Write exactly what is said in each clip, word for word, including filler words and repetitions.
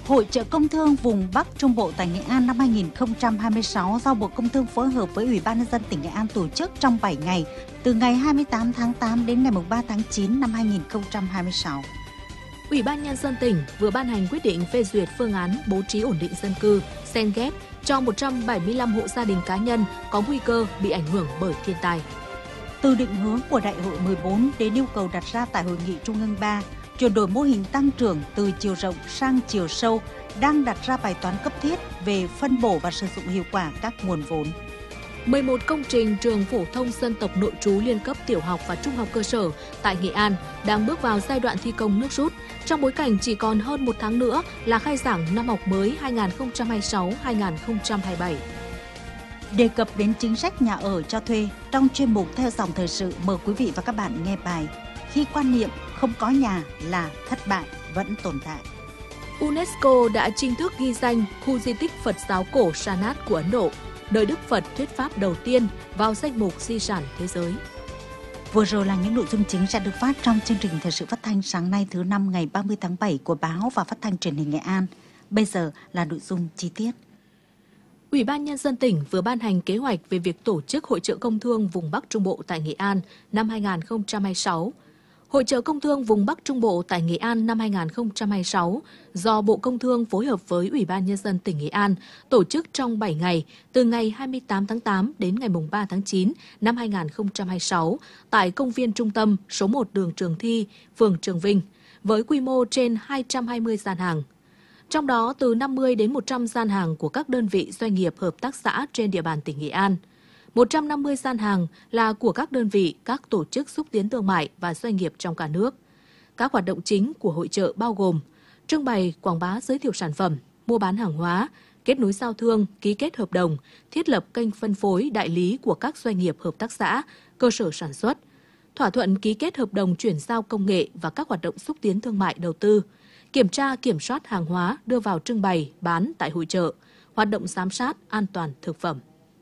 Hội chợ công thương vùng Bắc Trung Bộ tại Nghệ An năm hai nghìn không trăm hai mươi sáu do Bộ Công Thương phối hợp với Ủy ban Nhân dân tỉnh Nghệ An tổ chức trong bảy ngày, từ ngày hai mươi tám tháng tám đến ngày ba tháng chín năm hai nghìn không trăm hai mươi sáu. Ủy ban Nhân dân tỉnh vừa ban hành quyết định phê duyệt phương án bố trí ổn định dân cư, xen ghép cho một trăm bảy mươi lăm hộ gia đình cá nhân có nguy cơ bị ảnh hưởng bởi thiên tai. Từ định hướng của Đại hội mười bốn đến yêu cầu đặt ra tại Hội nghị Trung ương ba, chuyển đổi mô hình tăng trưởng từ chiều rộng sang chiều sâu đang đặt ra bài toán cấp thiết về phân bổ và sử dụng hiệu quả các nguồn vốn. mười một công trình trường phổ thông dân tộc nội trú liên cấp tiểu học và trung học cơ sở tại Nghệ An đang bước vào giai đoạn thi công nước rút trong bối cảnh chỉ còn hơn một tháng nữa là khai giảng năm học mới hai nghìn không trăm hai mươi sáu hai nghìn không trăm hai mươi bảy. Đề cập đến chính sách nhà ở cho thuê, trong chuyên mục Theo dòng thời sự mời quý vị và các bạn nghe bài Khi quan niệm không có nhà là thất bại vẫn tồn tại. UNESCO đã chính thức ghi danh khu di tích Phật giáo cổ Sarnath của Ấn Độ, nơi Đức Phật thuyết pháp đầu tiên, vào danh mục di sản thế giới. Vừa rồi là những nội dung chính sẽ được phát trong chương trình Thời sự phát thanh sáng nay thứ năm ngày ba mươi tháng bảy của Báo và Phát thanh Truyền hình Nghệ An. Bây giờ là nội dung chi tiết. Ủy ban Nhân dân tỉnh vừa ban hành kế hoạch về việc tổ chức Hội chợ công thương vùng Bắc Trung Bộ tại Nghệ An năm hai nghìn không trăm hai mươi sáu. Hội chợ công thương vùng Bắc Trung Bộ tại Nghệ An năm hai nghìn không trăm hai mươi sáu do Bộ Công Thương phối hợp với Ủy ban Nhân dân tỉnh Nghệ An tổ chức trong bảy ngày, từ ngày hai mươi tám tháng tám đến ngày ba tháng chín năm hai nghìn không trăm hai mươi sáu tại công viên trung tâm số một đường Trường Thi, phường Trường Vinh, với quy mô trên hai trăm hai mươi gian hàng. Trong đó từ năm mươi đến một trăm gian hàng của các đơn vị doanh nghiệp hợp tác xã trên địa bàn tỉnh Nghệ An. một trăm năm mươi gian hàng là của các đơn vị, các tổ chức xúc tiến thương mại và doanh nghiệp trong cả nước. Các hoạt động chính của hội chợ bao gồm trưng bày, quảng bá giới thiệu sản phẩm, mua bán hàng hóa, kết nối giao thương, ký kết hợp đồng, thiết lập kênh phân phối đại lý của các doanh nghiệp hợp tác xã, cơ sở sản xuất, thỏa thuận ký kết hợp đồng chuyển giao công nghệ và các hoạt động xúc tiến thương mại đầu tư, kiểm tra kiểm soát hàng hóa đưa vào trưng bày, bán tại hội chợ, hoạt động giám sát an toàn thực phẩm.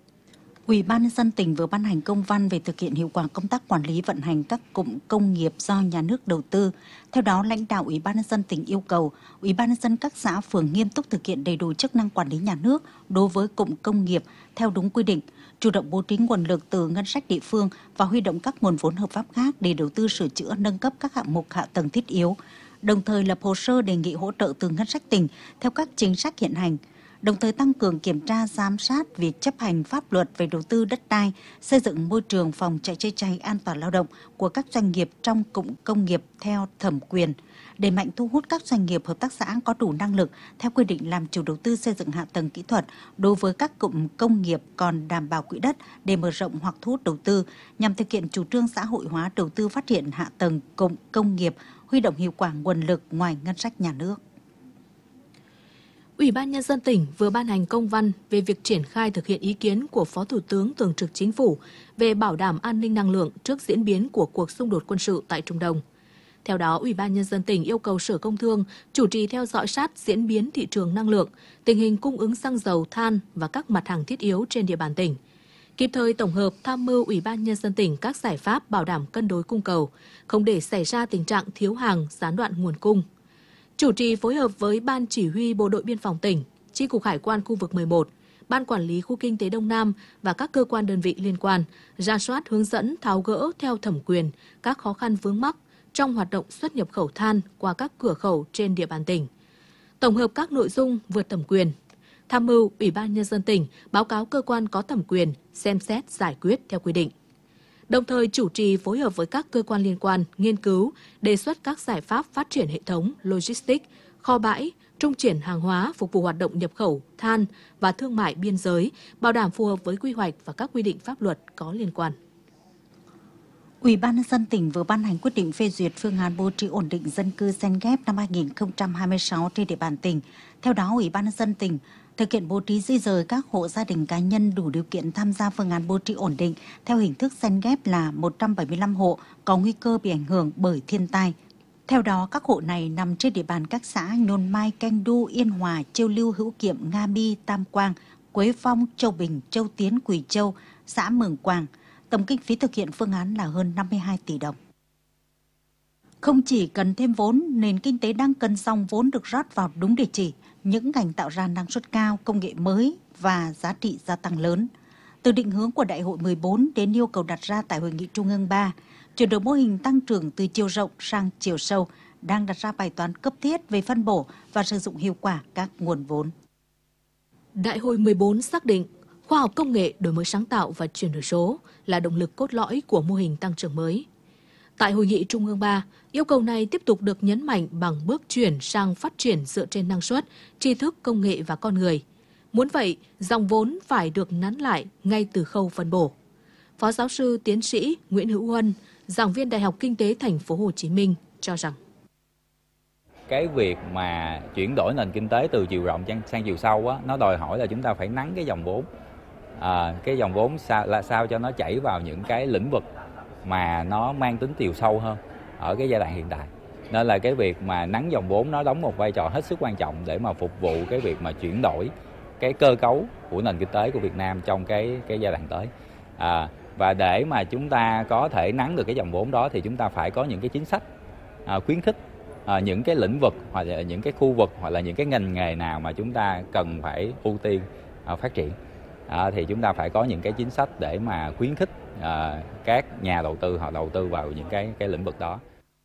Ủy ban Nhân dân tỉnh vừa ban hành công văn về thực hiện hiệu quả công tác quản lý vận hành các cụm công nghiệp do nhà nước đầu tư. Theo đó, lãnh đạo Ủy ban Nhân dân tỉnh yêu cầu Ủy ban Nhân dân các xã phường nghiêm túc thực hiện đầy đủ chức năng quản lý nhà nước đối với cụm công nghiệp theo đúng quy định, chủ động bố trí nguồn lực từ ngân sách địa phương và huy động các nguồn vốn hợp pháp khác để đầu tư sửa chữa nâng cấp các hạng mục hạ tầng thiết yếu, đồng thời lập hồ sơ đề nghị hỗ trợ từ ngân sách tỉnh theo các chính sách hiện hành. Đồng thời tăng cường kiểm tra, giám sát việc chấp hành pháp luật về đầu tư đất đai, xây dựng môi trường phòng cháy chữa cháy an toàn lao động của các doanh nghiệp trong cụm công nghiệp theo thẩm quyền, đẩy mạnh thu hút các doanh nghiệp hợp tác xã có đủ năng lực theo quy định làm chủ đầu tư xây dựng hạ tầng kỹ thuật đối với các cụm công nghiệp còn đảm bảo quỹ đất để mở rộng hoặc thu hút đầu tư nhằm thực hiện chủ trương xã hội hóa đầu tư phát triển hạ tầng cụm công nghiệp, huy động hiệu quả nguồn lực ngoài ngân sách nhà nước. Ủy ban Nhân dân tỉnh vừa ban hành công văn về việc triển khai thực hiện ý kiến của Phó Thủ tướng Thường trực Chính phủ về bảo đảm an ninh năng lượng trước diễn biến của cuộc xung đột quân sự tại Trung Đông. Theo đó, Ủy ban Nhân dân tỉnh yêu cầu Sở Công Thương chủ trì theo dõi sát diễn biến thị trường năng lượng, tình hình cung ứng xăng dầu, than và các mặt hàng thiết yếu trên địa bàn tỉnh. Kịp thời tổng hợp tham mưu Ủy ban Nhân dân tỉnh các giải pháp bảo đảm cân đối cung cầu, không để xảy ra tình trạng thiếu hàng, gián đoạn nguồn cung. Chủ trì phối hợp với Ban Chỉ huy Bộ đội Biên phòng tỉnh, Chi cục Hải quan khu vực mười một, Ban Quản lý Khu Kinh tế Đông Nam và các cơ quan đơn vị liên quan, rà soát hướng dẫn tháo gỡ theo thẩm quyền các khó khăn vướng mắc trong hoạt động xuất nhập khẩu than qua các cửa khẩu trên địa bàn tỉnh. Tổng hợp các nội dung vượt thẩm quyền, tham mưu Ủy ban Nhân dân tỉnh báo cáo cơ quan có thẩm quyền xem xét giải quyết theo quy định. Đồng thời chủ trì phối hợp với các cơ quan liên quan nghiên cứu, đề xuất các giải pháp phát triển hệ thống logistics, kho bãi, trung chuyển hàng hóa phục vụ hoạt động nhập khẩu, than và thương mại biên giới, bảo đảm phù hợp với quy hoạch và các quy định pháp luật có liên quan. Ủy ban Nhân dân tỉnh vừa ban hành quyết định phê duyệt phương án bố trí ổn định dân cư xen ghép năm hai nghìn không trăm hai mươi sáu trên địa bàn tỉnh. Theo đó, Ủy ban Nhân dân tỉnh thực hiện bố trí di rời các hộ gia đình cá nhân đủ điều kiện tham gia phương án bố trí ổn định theo hình thức xen ghép là một trăm bảy mươi lăm hộ có nguy cơ bị ảnh hưởng bởi thiên tai. Theo đó, các hộ này nằm trên địa bàn các xã Nhôn Mai, Canh Du, Yên Hòa, Chiêu Lưu, Hữu Kiệm, Nga Mi, Tam Quang, Quế Phong, Châu Bình, Châu Tiến, Quỳ Châu, xã Mường Quàng. Tổng kinh phí thực hiện phương án là hơn năm mươi hai tỷ đồng. Không chỉ cần thêm vốn, nền kinh tế đang cần dòng vốn được rót vào đúng địa chỉ, những ngành tạo ra năng suất cao, công nghệ mới và giá trị gia tăng lớn. Từ định hướng của Đại hội mười bốn đến yêu cầu đặt ra tại Hội nghị Trung ương ba, chuyển đổi mô hình tăng trưởng từ chiều rộng sang chiều sâu đang đặt ra bài toán cấp thiết về phân bổ và sử dụng hiệu quả các nguồn vốn. Đại hội mười bốn xác định khoa học công nghệ, đổi mới sáng tạo và chuyển đổi số là động lực cốt lõi của mô hình tăng trưởng mới. Tại Hội nghị Trung ương ba, yêu cầu này tiếp tục được nhấn mạnh bằng bước chuyển sang phát triển dựa trên năng suất, tri thức, công nghệ và con người. Muốn vậy, dòng vốn phải được nắn lại ngay từ khâu phân bổ. Phó giáo sư tiến sĩ Nguyễn Hữu Huân, giảng viên Đại học Kinh tế Thành phố Hồ Chí Minh cho rằng cái việc mà chuyển đổi nền kinh tế từ chiều rộng sang chiều sâu á, nó đòi hỏi là chúng ta phải nắn cái dòng vốn, à, cái dòng vốn sao là sao cho nó chảy vào những cái lĩnh vực mà nó mang tính chiều sâu hơn ở cái giai đoạn hiện tại. Nên là cái việc mà nắn dòng vốn nó đóng một vai trò hết sức quan trọng để mà phục vụ cái việc mà chuyển đổi cái cơ cấu của nền kinh tế của Việt Nam trong cái cái giai đoạn tới. À, và để mà chúng ta có thể nắn được cái dòng vốn đó thì chúng ta phải có những cái chính sách à, khuyến khích à, những cái lĩnh vực hoặc là những cái khu vực hoặc là những cái ngành nghề nào mà chúng ta cần phải ưu tiên à, phát triển. À, thì chúng ta phải có những cái chính sách để mà khuyến khích à, các nhà đầu tư họ đầu tư vào những cái cái lĩnh vực đó.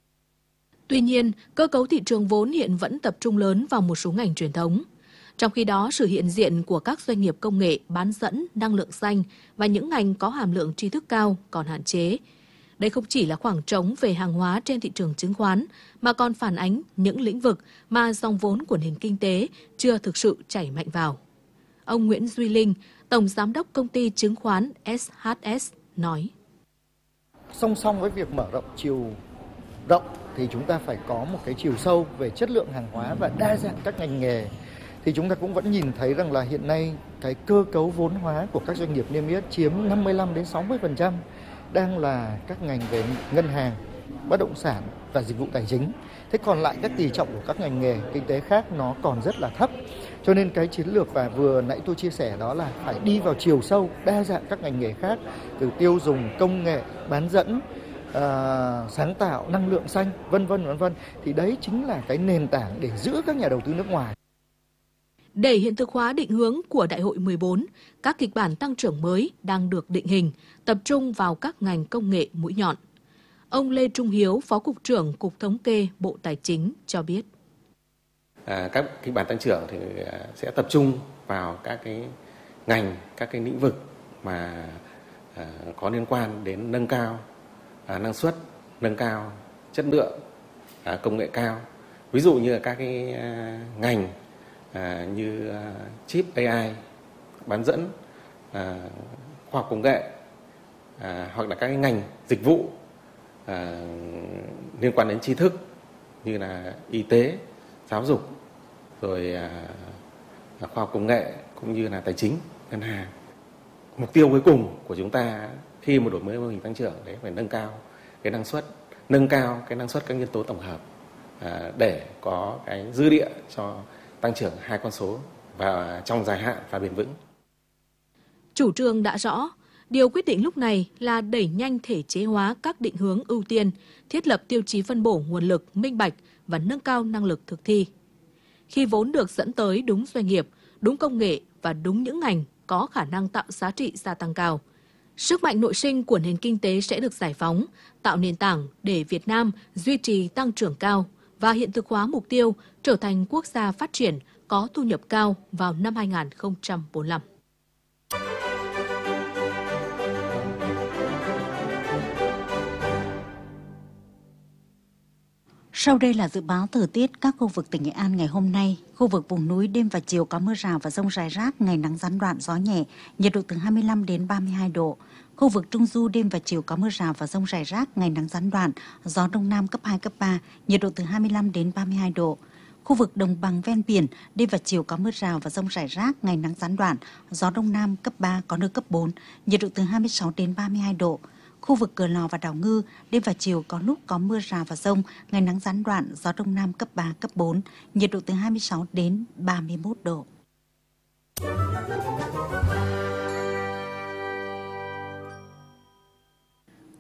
Tuy nhiên, cơ cấu thị trường vốn hiện vẫn tập trung lớn vào một số ngành truyền thống. Trong khi đó, sự hiện diện của các doanh nghiệp công nghệ, bán dẫn, năng lượng xanh và những ngành có hàm lượng tri thức cao còn hạn chế. Đây không chỉ là khoảng trống về hàng hóa trên thị trường chứng khoán, mà còn phản ánh những lĩnh vực mà dòng vốn của nền kinh tế chưa thực sự chảy mạnh vào. Ông Nguyễn Duy Linh, Tổng Giám đốc Công ty Chứng khoán ét hát ét nói. Song song với việc mở rộng chiều rộng thì chúng ta phải có một cái chiều sâu về chất lượng hàng hóa và đa dạng các ngành nghề. Thì chúng ta cũng vẫn nhìn thấy rằng là hiện nay cái cơ cấu vốn hóa của các doanh nghiệp niêm yết chiếm năm mươi lăm đến sáu mươi phần trăm đang là các ngành về ngân hàng, bất động sản và dịch vụ tài chính. Thế còn lại các tỷ trọng của các ngành nghề kinh tế khác nó còn rất là thấp. Cho nên cái chiến lược và vừa nãy tôi chia sẻ đó là phải đi vào chiều sâu, đa dạng các ngành nghề khác, từ tiêu dùng, công nghệ, bán dẫn, à, sáng tạo, năng lượng xanh, vân vân vân vân. Thì đấy chính là cái nền tảng để giữ các nhà đầu tư nước ngoài. Để hiện thực hóa định hướng của Đại hội mười bốn, các kịch bản tăng trưởng mới đang được định hình, tập trung vào các ngành công nghệ mũi nhọn. Ông Lê Trung Hiếu, Phó Cục trưởng Cục Thống kê Bộ Tài chính cho biết. À, các kịch bản tăng trưởng thì sẽ tập trung vào các cái ngành, các cái lĩnh vực mà à, có liên quan đến nâng cao à, năng suất, nâng cao chất lượng, à, công nghệ cao. Ví dụ như là các cái à, ngành à, như à, chip a i, bán dẫn, à, khoa học công nghệ, à, hoặc là các cái ngành dịch vụ à, liên quan đến tri thức như là y tế, giáo dục, rồi à, khoa học công nghệ cũng như là tài chính, ngân hàng. Mục tiêu cuối cùng của chúng ta khi một đổi mới mô hình tăng trưởng đấy phải nâng cao cái năng suất, nâng cao cái năng suất các nhân tố tổng hợp à, để có cái dư địa cho tăng trưởng hai con số và trong dài hạn và bền vững. Chủ trương đã rõ, điều quyết định lúc này là đẩy nhanh thể chế hóa các định hướng ưu tiên, thiết lập tiêu chí phân bổ nguồn lực minh bạch và nâng cao năng lực thực thi. Khi vốn được dẫn tới đúng doanh nghiệp, đúng công nghệ và đúng những ngành có khả năng tạo giá trị gia tăng cao, sức mạnh nội sinh của nền kinh tế sẽ được giải phóng, tạo nền tảng để Việt Nam duy trì tăng trưởng cao và hiện thực hóa mục tiêu trở thành quốc gia phát triển có thu nhập cao vào năm hai nghìn không trăm bốn mươi lăm. Sau đây là dự báo thời tiết các khu vực tỉnh Nghệ An ngày hôm nay. Khu vực vùng núi đêm và chiều có mưa rào và dông rải rác, ngày nắng gián đoạn, gió nhẹ, nhiệt độ từ hai mươi lăm đến ba mươi hai độ. Khu vực Trung Du đêm và chiều có mưa rào và dông rải rác, ngày nắng gián đoạn, gió đông nam cấp hai, cấp ba, nhiệt độ từ hai mươi lăm đến ba mươi hai độ. Khu vực đồng bằng ven biển, đêm và chiều có mưa rào và dông rải rác, ngày nắng gián đoạn, gió đông nam cấp ba, có nơi cấp bốn, nhiệt độ từ hai mươi sáu đến ba mươi hai độ. Khu vực Cửa Lò và Đảo Ngư, đêm và chiều có lúc có mưa rào và dông, ngày nắng gián đoạn, gió đông nam cấp ba, cấp bốn, nhiệt độ từ hai mươi sáu đến ba mươi mốt độ.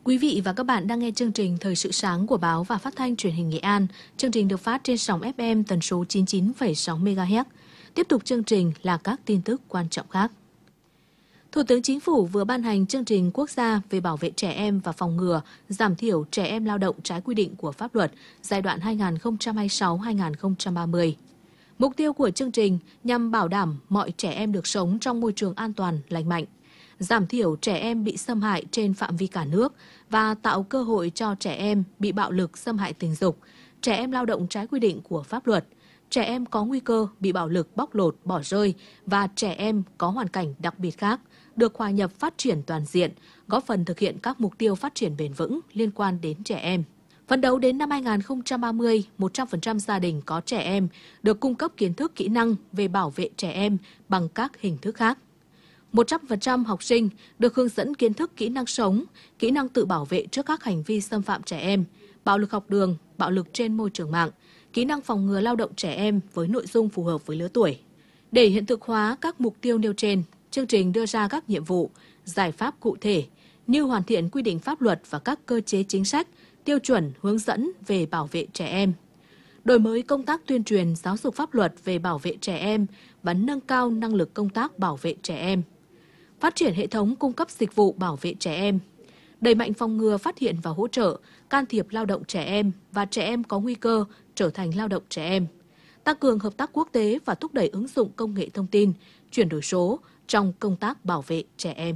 Quý vị và các bạn đang nghe chương trình Thời sự sáng của Báo và Phát thanh Truyền hình Nghệ An. Chương trình được phát trên sóng ép em tần số chín mươi chín phẩy sáu mê ga héc. Tiếp tục chương trình là các tin tức quan trọng khác. Thủ tướng Chính phủ vừa ban hành chương trình quốc gia về bảo vệ trẻ em và phòng ngừa, giảm thiểu trẻ em lao động trái quy định của pháp luật giai đoạn hai nghìn không trăm hai mươi sáu đến hai nghìn không trăm ba mươi. Mục tiêu của chương trình nhằm bảo đảm mọi trẻ em được sống trong môi trường an toàn, lành mạnh, giảm thiểu trẻ em bị xâm hại trên phạm vi cả nước và tạo cơ hội cho trẻ em bị bạo lực xâm hại tình dục, trẻ em lao động trái quy định của pháp luật, trẻ em có nguy cơ bị bạo lực bóc lột, bỏ rơi và trẻ em có hoàn cảnh đặc biệt khác được hòa nhập phát triển toàn diện, góp phần thực hiện các mục tiêu phát triển bền vững liên quan đến trẻ em. Phấn đấu đến năm hai nghìn không trăm ba mươi, một trăm phần trăm gia đình có trẻ em được cung cấp kiến thức kỹ năng về bảo vệ trẻ em bằng các hình thức khác. một trăm phần trăm học sinh được hướng dẫn kiến thức kỹ năng sống, kỹ năng tự bảo vệ trước các hành vi xâm phạm trẻ em, bạo lực học đường, bạo lực trên môi trường mạng, kỹ năng phòng ngừa lao động trẻ em với nội dung phù hợp với lứa tuổi. Để hiện thực hóa các mục tiêu nêu trên, chương trình đưa ra các nhiệm vụ, giải pháp cụ thể như hoàn thiện quy định pháp luật và các cơ chế chính sách, tiêu chuẩn hướng dẫn về bảo vệ trẻ em, đổi mới công tác tuyên truyền giáo dục pháp luật về bảo vệ trẻ em và nâng cao năng lực công tác bảo vệ trẻ em, phát triển hệ thống cung cấp dịch vụ bảo vệ trẻ em, đẩy mạnh phòng ngừa phát hiện và hỗ trợ, can thiệp lao động trẻ em và trẻ em có nguy cơ trở thành lao động trẻ em, tăng cường hợp tác quốc tế và thúc đẩy ứng dụng công nghệ thông tin, chuyển đổi số trong công tác bảo vệ trẻ em.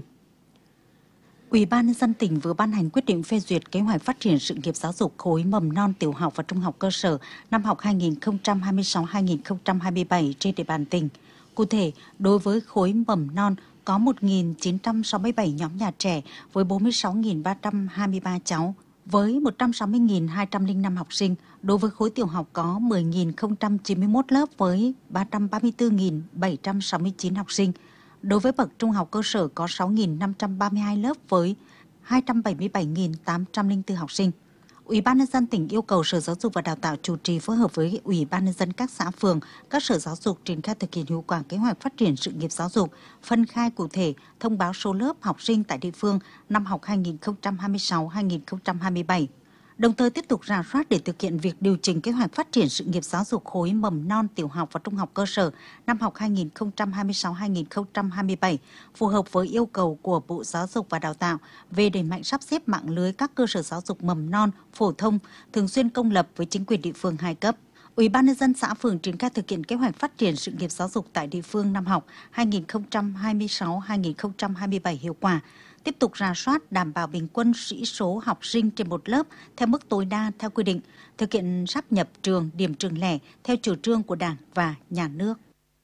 Ủy ban nhân dân tỉnh vừa ban hành quyết định phê duyệt kế hoạch phát triển sự nghiệp giáo dục khối mầm non, tiểu học và trung học cơ sở năm học hai nghìn không trăm hai mươi sáu đến hai nghìn không trăm hai mươi bảy trên địa bàn tỉnh. Cụ thể, đối với khối mầm non có một nghìn chín trăm sáu mươi bảy nhóm nhà trẻ với bốn mươi sáu nghìn ba trăm hai mươi ba cháu, với một trăm sáu mươi nghìn hai trăm lẻ năm học sinh. Đối với khối tiểu học có mười nghìn không trăm chín mươi mốt lớp với ba trăm ba mươi tư nghìn bảy trăm sáu mươi chín học sinh. Đối với bậc trung học cơ sở có sáu nghìn năm trăm ba mươi hai lớp với hai trăm bảy mươi bảy nghìn tám trăm lẻ bốn học sinh. Ủy ban nhân dân tỉnh yêu cầu Sở Giáo dục và Đào tạo chủ trì phối hợp với Ủy ban nhân dân các xã phường, các sở giáo dục triển khai thực hiện hiệu quả kế hoạch phát triển sự nghiệp giáo dục, phân khai cụ thể, thông báo số lớp học sinh tại địa phương năm học hai nghìn không trăm hai mươi sáu đến hai nghìn không trăm hai mươi bảy. Đồng thời tiếp tục rà soát để thực hiện việc điều chỉnh kế hoạch phát triển sự nghiệp giáo dục khối mầm non, tiểu học và trung học cơ sở năm học hai nghìn không trăm hai mươi sáu đến hai nghìn không trăm hai mươi bảy, phù hợp với yêu cầu của Bộ Giáo dục và Đào tạo về đẩy mạnh sắp xếp mạng lưới các cơ sở giáo dục mầm non, phổ thông, thường xuyên công lập với chính quyền địa phương hai cấp. Ủy ban nhân dân xã phường triển khai thực hiện kế hoạch phát triển sự nghiệp giáo dục tại địa phương năm học hai nghìn không trăm hai mươi sáu đến hai nghìn không trăm hai mươi bảy hiệu quả. Tiếp tục rà soát đảm bảo bình quân sĩ số học sinh trên một lớp theo mức tối đa theo quy định, thực hiện sáp nhập trường, điểm trường lẻ theo chủ trương của Đảng và Nhà nước.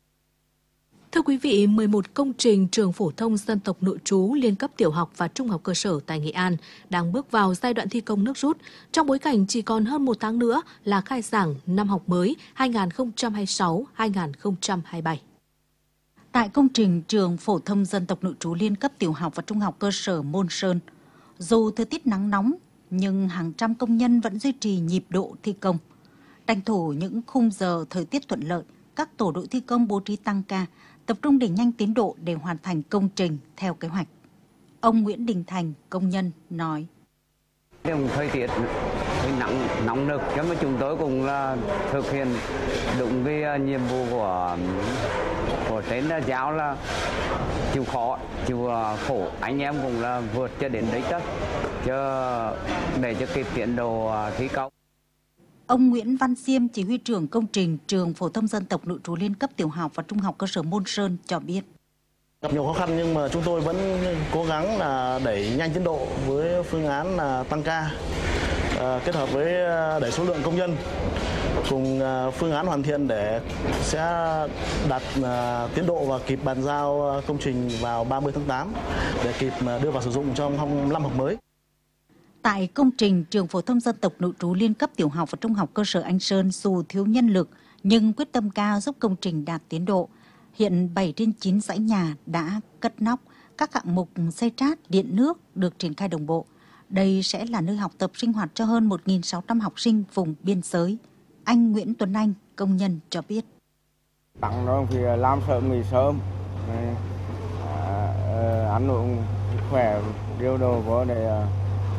Thưa quý vị, mười một công trình trường phổ thông dân tộc nội trú liên cấp tiểu học và trung học cơ sở tại Nghệ An đang bước vào giai đoạn thi công nước rút trong bối cảnh chỉ còn hơn một tháng nữa là khai giảng năm học mới hai nghìn không trăm hai mươi sáu đến hai nghìn không trăm hai mươi bảy. Tại công trình trường phổ thông dân tộc nội trú liên cấp tiểu học và trung học cơ sở Môn Sơn, dù thời tiết nắng nóng nhưng hàng trăm công nhân vẫn duy trì nhịp độ thi công. Tranh thủ những khung giờ thời tiết thuận lợi, các tổ đội thi công bố trí tăng ca, tập trung đẩy nhanh tiến độ để hoàn thành công trình theo kế hoạch. Ông Nguyễn Đình Thành, công nhân, nói. Thời tiết nắng nóng nực, nhưng mà chúng tôi cũng là thực hiện đúng cái nhiệm vụ của của trên giáo là chịu khó, chịu khổ. Anh em cũng là vượt cho đến đích đó, chứ để cho kịp tiến độ thi công. Ông Nguyễn Văn Xiêm, chỉ huy trưởng công trình trường phổ thông dân tộc nội trú liên cấp tiểu học và trung học cơ sở Môn Sơn cho biết. Gặp nhiều khó khăn nhưng mà chúng tôi vẫn cố gắng là đẩy nhanh tiến độ với phương án là tăng ca, kết hợp với đẩy số lượng công nhân cùng phương án hoàn thiện để sẽ đạt tiến độ và kịp bàn giao công trình vào ba mươi tháng tám để kịp đưa vào sử dụng trong năm học mới. Tại công trình trường phổ thông dân tộc nội trú liên cấp tiểu học và trung học cơ sở Anh Sơn, dù thiếu nhân lực nhưng quyết tâm cao giúp công trình đạt tiến độ. Hiện bảy trên chín dãy nhà đã cất nóc, các hạng mục xây trát, điện nước được triển khai đồng bộ. Đây sẽ là nơi học tập sinh hoạt cho hơn một nghìn sáu trăm học sinh vùng biên giới. Anh Nguyễn Tuấn Anh, công nhân cho biết. Tặng nó thì làm sớm nghỉ sớm, à, ăn uống khỏe, điều đồ có để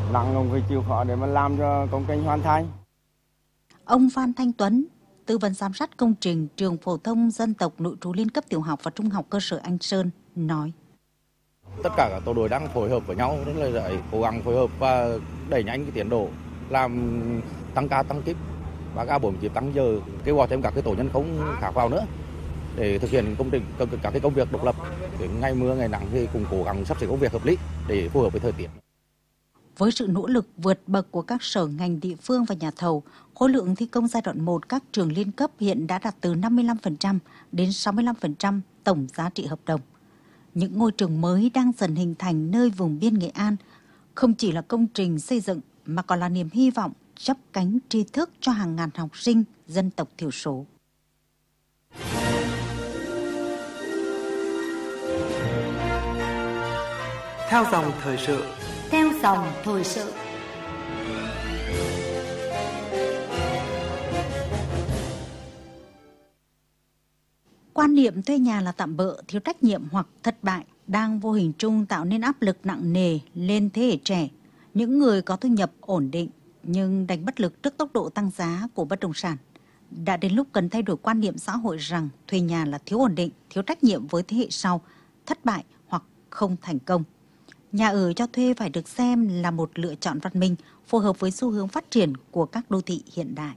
nặng ông phải chịu khó để mà làm cho công trình hoàn thành. Ông Phan Thanh Tuấn, tư vấn giám sát công trình trường phổ thông dân tộc nội trú liên cấp tiểu học và trung học cơ sở Anh Sơn nói: Tất cả các tổ đội đang phối hợp với nhau, rất là để cố gắng phối hợp và đẩy nhanh cái tiến độ, làm tăng ca tăng kíp và ca bốn kíp tăng giờ, kêu gọi thêm các cái tổ nhân công khác vào nữa để thực hiện công trình các cái công việc độc lập. Đến ngày mưa ngày nắng thì cũng cố gắng sắp xếp công việc hợp lý để phù hợp với thời tiết. Với sự nỗ lực vượt bậc của các sở ngành địa phương và nhà thầu, khối lượng thi công giai đoạn một các trường liên cấp hiện đã đạt từ năm mươi lăm phần trăm đến sáu mươi lăm phần trăm tổng giá trị hợp đồng. Những ngôi trường mới đang dần hình thành nơi vùng biên Nghệ An không chỉ là công trình xây dựng mà còn là niềm hy vọng chắp cánh tri thức cho hàng ngàn học sinh dân tộc thiểu số. Theo dòng thời sự. Theo dòng thời sự. Quan niệm thuê nhà là tạm bợ, thiếu trách nhiệm hoặc thất bại đang vô hình chung tạo nên áp lực nặng nề lên thế hệ trẻ, những người có thu nhập ổn định nhưng đánh bất lực trước tốc độ tăng giá của bất động sản. Đã đến lúc cần thay đổi quan niệm xã hội rằng thuê nhà là thiếu ổn định, thiếu trách nhiệm với thế hệ sau, thất bại hoặc không thành công. Nhà ở cho thuê phải được xem là một lựa chọn văn minh, phù hợp với xu hướng phát triển của các đô thị hiện đại.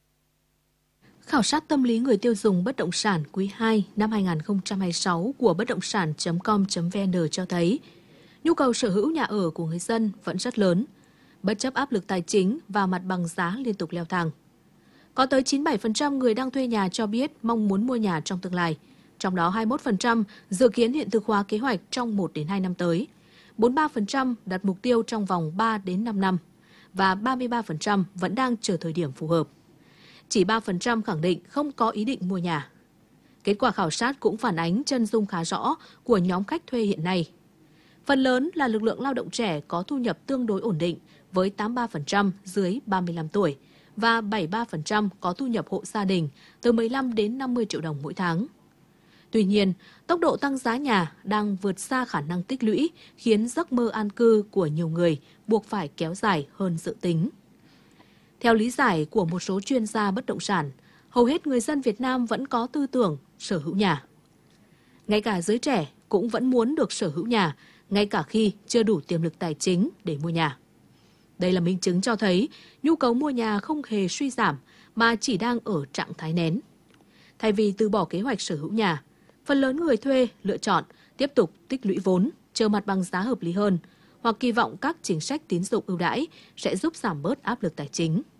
Khảo sát tâm lý người tiêu dùng bất động sản quý hai năm hai nghìn không trăm hai mươi sáu của bất động sản chấm com chấm vn cho thấy, nhu cầu sở hữu nhà ở của người dân vẫn rất lớn, bất chấp áp lực tài chính và mặt bằng giá liên tục leo thang. Có tới chín mươi bảy phần trăm người đang thuê nhà cho biết mong muốn mua nhà trong tương lai, trong đó hai mươi mốt phần trăm dự kiến hiện thực hóa kế hoạch trong một đến hai năm tới, bốn mươi ba phần trăm đặt mục tiêu trong vòng ba đến năm năm và ba mươi ba phần trăm vẫn đang chờ thời điểm phù hợp. Chỉ ba phần trăm khẳng định không có ý định mua nhà. Kết quả khảo sát cũng phản ánh chân dung khá rõ của nhóm khách thuê hiện nay. Phần lớn là lực lượng lao động trẻ có thu nhập tương đối ổn định với tám mươi ba phần trăm dưới ba mươi lăm tuổi và bảy mươi ba phần trăm có thu nhập hộ gia đình từ mười lăm đến năm mươi triệu đồng mỗi tháng. Tuy nhiên, tốc độ tăng giá nhà đang vượt xa khả năng tích lũy, khiến giấc mơ an cư của nhiều người buộc phải kéo dài hơn dự tính. Theo lý giải của một số chuyên gia bất động sản, hầu hết người dân Việt Nam vẫn có tư tưởng sở hữu nhà. Ngay cả giới trẻ cũng vẫn muốn được sở hữu nhà, ngay cả khi chưa đủ tiềm lực tài chính để mua nhà. Đây là minh chứng cho thấy nhu cầu mua nhà không hề suy giảm mà chỉ đang ở trạng thái nén. Thay vì từ bỏ kế hoạch sở hữu nhà, phần lớn người thuê lựa chọn tiếp tục tích lũy vốn, chờ mặt bằng giá hợp lý hơn, hoặc kỳ vọng các chính sách tín dụng ưu đãi sẽ giúp giảm bớt áp lực tài chính.